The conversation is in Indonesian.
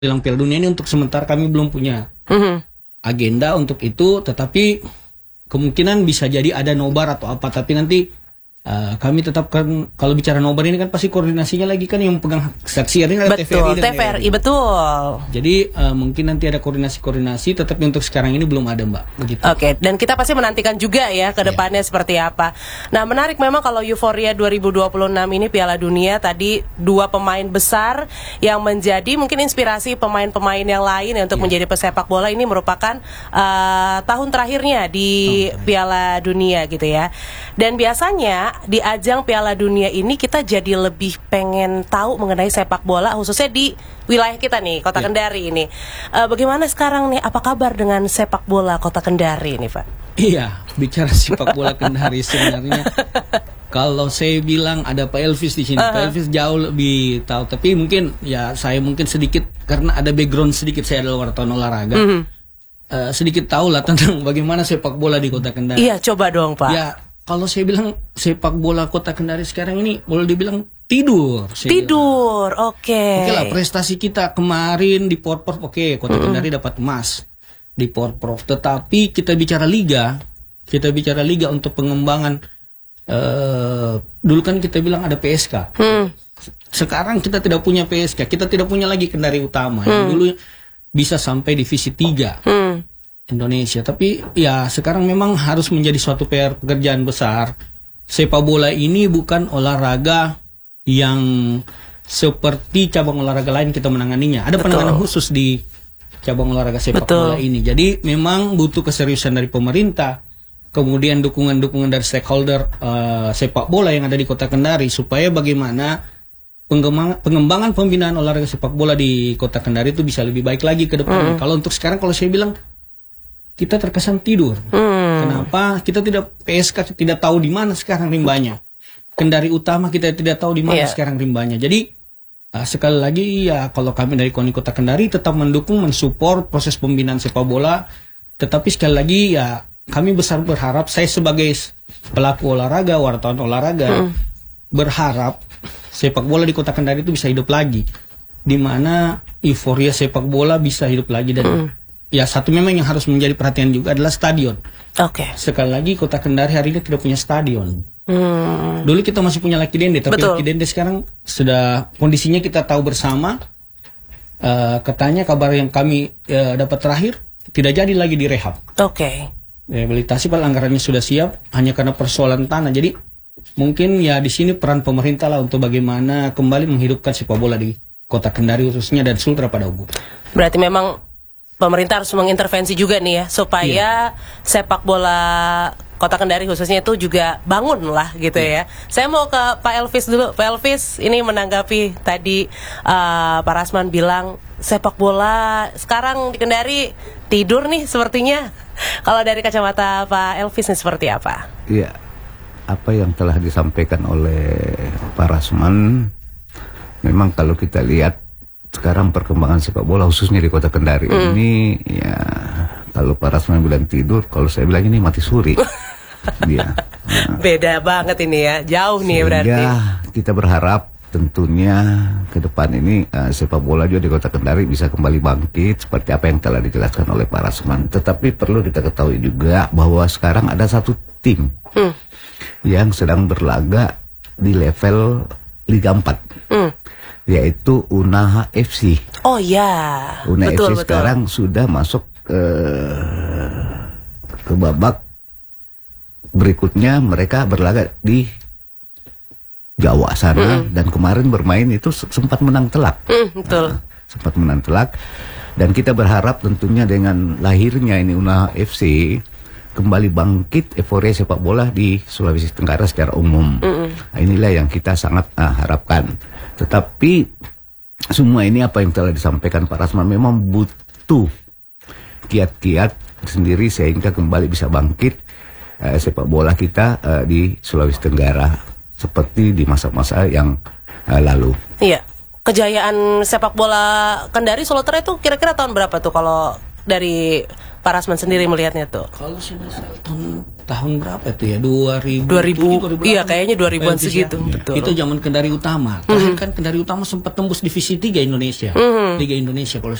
bilang Piala Dunia ini untuk sementara kami belum punya agenda untuk itu, tetapi kemungkinan bisa jadi ada nobar atau apa, tapi nanti kami tetap kan, kalau bicara nobar ini kan pasti koordinasinya lagi kan yang pegang saksi ini ada TVRI, betul. Jadi mungkin nanti ada koordinasi, tetapi untuk sekarang ini belum ada, Mbak. Begitu. Oke, dan kita pasti menantikan juga ya ke depannya seperti apa. Nah, menarik memang kalau Euforia 2026 ini Piala Dunia, tadi dua pemain besar yang menjadi mungkin inspirasi pemain-pemain yang lain ya, untuk menjadi pesepak bola. Ini merupakan tahun terakhirnya di Piala Dunia gitu ya. Dan biasanya di ajang Piala Dunia ini kita jadi lebih pengen tahu mengenai sepak bola, khususnya di wilayah kita nih, Kota Kendari ini. Bagaimana sekarang nih, apa kabar dengan sepak bola Kota Kendari ini, Pak? Iya, bicara sepak bola Kendari sebenarnya kalau saya bilang ada Pak Elvis di sini, Pak Elvis jauh lebih tahu. Tapi mungkin ya saya mungkin sedikit, karena ada background sedikit, saya adalah wartawan olahraga. Sedikit tahu lah tentang bagaimana sepak bola di Kota Kendari. Iya, coba dong, Pak. Ya, kalau saya bilang sepak bola Kota Kendari sekarang ini boleh dibilang tidur. Oke lah, prestasi kita kemarin di Porprov, Kota Kendari dapat emas di Porprov. Tetapi kita bicara liga untuk pengembangan. Dulu kan kita bilang ada PSK. Sekarang kita tidak punya PSK, kita tidak punya lagi Kendari Utama. Yang dulu bisa sampai divisi 3. Indonesia, tapi ya sekarang memang harus menjadi suatu pekerjaan besar. Sepak bola ini bukan olahraga yang seperti cabang olahraga lain kita menanganinya. Ada penanganan khusus di cabang olahraga sepak bola ini. Jadi memang butuh keseriusan dari pemerintah, kemudian dukungan-dukungan dari stakeholder sepak bola yang ada di Kota Kendari, supaya bagaimana pengembangan pembinaan olahraga sepak bola di Kota Kendari itu bisa lebih baik lagi ke depan. Kalau untuk sekarang, kalau saya bilang kita terkesan tidur. Kenapa? Kita tidak PSK, tidak tahu di mana sekarang rimbanya. Kendari Utama kita tidak tahu di mana sekarang rimbanya. Jadi sekali lagi ya, kalau kami dari KONI Kota Kendari tetap mendukung, mensupport proses pembinaan sepak bola. Tetapi sekali lagi ya, kami besar berharap, saya sebagai pelaku olahraga, wartawan olahraga, berharap sepak bola di Kota Kendari itu bisa hidup lagi, di mana euforia sepak bola bisa hidup lagi. Dan ya, satu memang yang harus menjadi perhatian juga adalah stadion. Sekali lagi, Kota Kendari hari ini tidak punya stadion. Dulu kita masih punya Laki Dende, tapi Laki Dende sekarang sudah kondisinya kita tahu bersama. Katanya kabar yang kami dapat terakhir, tidak jadi lagi direhab. Rehabilitasi, padahal anggarannya sudah siap, hanya karena persoalan tanah. Jadi mungkin ya di sini peran pemerintah lah untuk bagaimana kembali menghidupkan sepak bola di Kota Kendari khususnya, dan Sultra pada umumnya. Berarti memang pemerintah harus mengintervensi juga nih ya, supaya sepak bola Kota Kendari khususnya itu juga bangun lah gitu ya. Saya mau ke Pak Elvis dulu. Pak Elvis, ini menanggapi tadi Pak Rasman bilang sepak bola sekarang di Kendari tidur nih sepertinya. Kalau dari kacamata Pak Elvis ini seperti apa? Iya, apa yang telah disampaikan oleh Pak Rasman, memang kalau kita lihat sekarang perkembangan sepak bola khususnya di Kota Kendari ini, ya kalau Pak Rasman bilang tidur, kalau saya bilang ini mati suri. Beda banget ini ya, jauh nih berarti. Kita berharap tentunya ke depan ini sepak bola juga di Kota Kendari bisa kembali bangkit seperti apa yang telah dijelaskan oleh Pak Rasman. Tetapi perlu kita ketahui juga bahwa sekarang ada satu tim yang sedang berlaga di level Liga 4. Yaitu Unaha FC. Unaha FC sekarang sudah masuk ke babak berikutnya. Mereka berlaga di Jawa sana, dan kemarin bermain itu sempat menang telak. Sempat menang telak, dan kita berharap tentunya dengan lahirnya ini Unaha FC kembali bangkit euforia sepak bola di Sulawesi Tenggara secara umum. Nah, inilah yang kita sangat harapkan. Tetapi semua ini apa yang telah disampaikan Pak Rasman memang butuh kiat-kiat sendiri sehingga kembali bisa bangkit sepak bola kita di Sulawesi Tenggara seperti di masa-masa yang lalu. Iya, kejayaan sepak bola Kendari Sultra itu kira-kira tahun berapa tuh kalau dari Pak Rasman sendiri melihatnya tuh? Kalau tahun tahun berapa itu ya? 2000, 2000 iya kayaknya 2000-an segitu. Betul. Itu zaman Kendari Utama. Terakhir kan Kendari Utama sempat tembus divisi 3 Indonesia. Liga Indonesia kalau